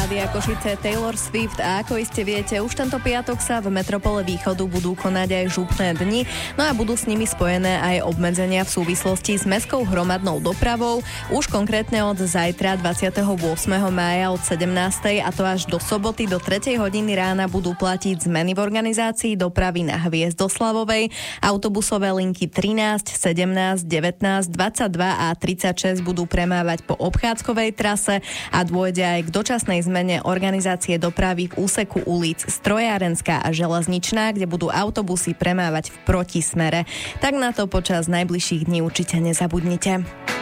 Rádia Košice Taylor Swift a ako iste viete, už tento piatok sa v metropole Východu budú konať aj župné dni, no a budú s nimi spojené aj obmedzenia v súvislosti s mestskou hromadnou dopravou, už konkrétne od zajtra 28. mája od 17. a to až do soboty do 3. hodiny rána budú platiť zmeny v organizácii dopravy na Hviezdoslavovej. Autobusové linky 13, 17, 19, 22 a 36 budú premávať po obchádzkovej trase a dôjde aj k dočasnej zmene organizácie dopravy v úseku ulic Strojárenská a Železničná, kde budú autobusy premávať v protismere. Tak na to počas najbližších dní určite nezabudnite.